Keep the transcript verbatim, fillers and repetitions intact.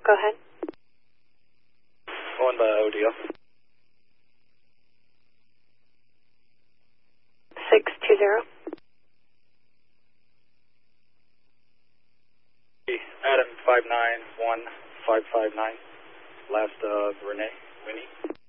Go ahead. Going by O D L. six two zero. Adam five nine one five five nine. Last uh Renee Winnie.